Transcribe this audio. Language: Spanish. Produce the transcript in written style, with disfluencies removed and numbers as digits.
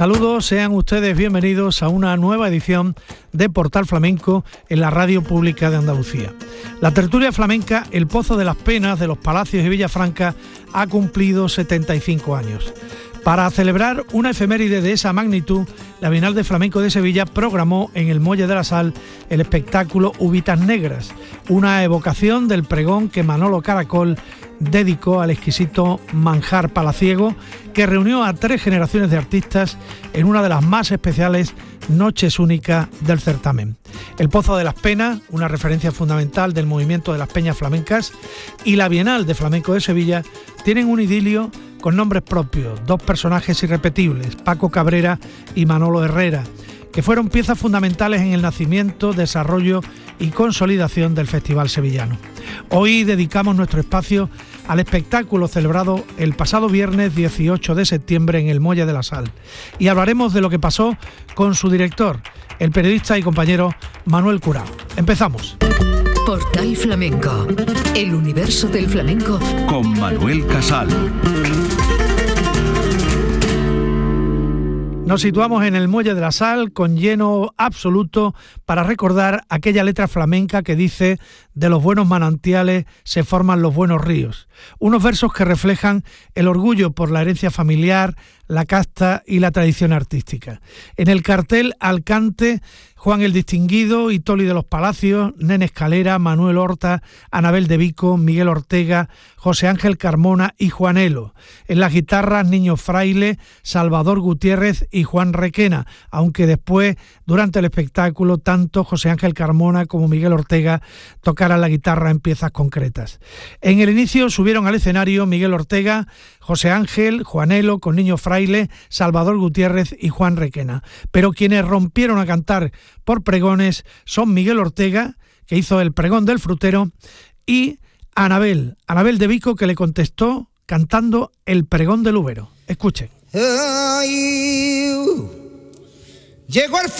Saludos, sean ustedes bienvenidos a una nueva edición de Portal Flamenco en la Radio Pública de Andalucía. La tertulia flamenca El Pozo de las Penas de los Palacios de Villafranca ha cumplido 75 años. Para celebrar una efeméride de esa magnitud, la Bienal de Flamenco de Sevilla programó en el Muelle de la Sal el espectáculo Uvitas Negras, una evocación del pregón que Manolo Caracol dedicó al exquisito manjar palaciego que reunió a 3 generaciones de artistas en una de las más especiales noches únicas del certamen. El Pozo de las Penas, una referencia fundamental del movimiento de las peñas flamencas, y la Bienal de Flamenco de Sevilla tienen un idilio con nombres propios, 2 personajes irrepetibles, Paco Cabrera y Manolo Herrera, que fueron piezas fundamentales en el nacimiento, desarrollo y consolidación del Festival Sevillano. Hoy dedicamos nuestro espacio al espectáculo celebrado el pasado viernes 18 de septiembre en el Muelle de la Sal y hablaremos de lo que pasó con su director, el periodista y compañero Manuel Curao. Empezamos. Portal Flamenco, el universo del flamenco con Manuel Casal. Nos situamos en el Muelle de la Sal con lleno absoluto para recordar aquella letra flamenca que dice: de los buenos manantiales se forman los buenos ríos. Unos versos que reflejan el orgullo por la herencia familiar, la casta y la tradición artística. En el cartel al cante Juan el Distinguido, Itoli de los Palacios, Nene Escalera, Manuel Horta, Anabel de Vico, Miguel Ortega, José Ángel Carmona y Juanelo. En las guitarras Niño Fraile, Salvador Gutiérrez y Juan Requena, aunque después, durante el espectáculo, tanto José Ángel Carmona como Miguel Ortega tocaran la guitarra en piezas concretas. En el inicio subieron al escenario Miguel Ortega, José Ángel, Juanelo, con Niño Fraile, Salvador Gutiérrez y Juan Requena. Pero quienes rompieron a cantar por pregones son Miguel Ortega, que hizo el pregón del frutero, y Anabel de Vico, que le contestó cantando el pregón del Ubero. Escuchen. Llegó el